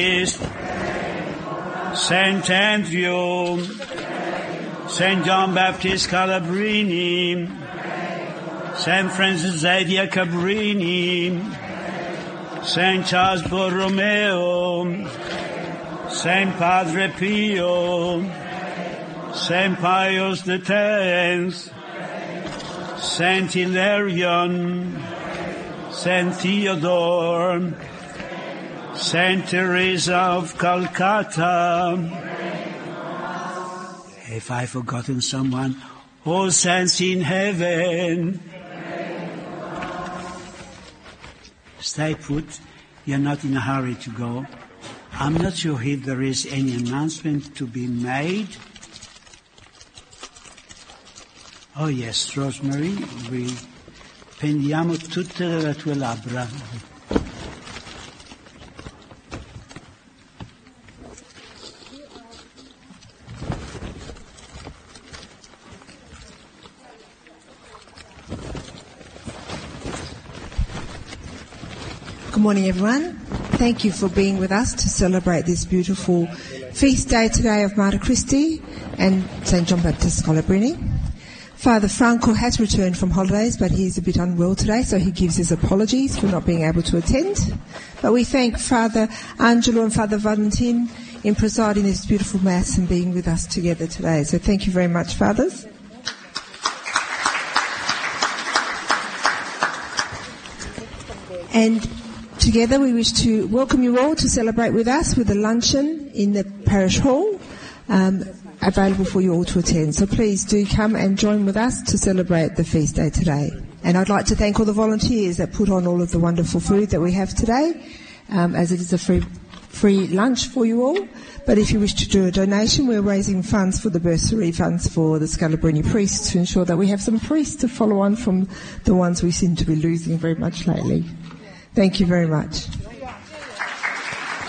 Saint Andrew, Saint John Baptist Calabrini, Saint Francis Xavier Cabrini, Saint Charles Borromeo, Saint Padre Pio, Saint Pius X, Saint Hilarion, Saint Theodore, Saint Teresa of Calcutta. Have I forgotten someone? All saints in heaven. Stay put. You're not in a hurry to go. I'm not sure if there is any announcement to be made. Oh yes, Rosemary, vi pendiamo tutte le tue labbra. Good morning, everyone. Thank you for being with us to celebrate this beautiful feast day today of Mater Christi and St. John Baptist Calabrini. Father Franco has returned from holidays, but he's a bit unwell today, so he gives his apologies for not being able to attend. But we thank Father Angelo and Father Valentin in presiding this beautiful Mass and being with us together today. So thank you very much, Fathers. And together we wish to welcome you all to celebrate with us with a luncheon in the parish hall, available for you all to attend. So please do come and join with us to celebrate the feast day today. And I'd like to thank all the volunteers that put on all of the wonderful food that we have today, as it is a free lunch for you all. But if you wish to do a donation, we're raising funds for the bursary funds for the Scalabrini priests to ensure that we have some priests to follow on from the ones we seem to be losing very much lately. Thank you very much.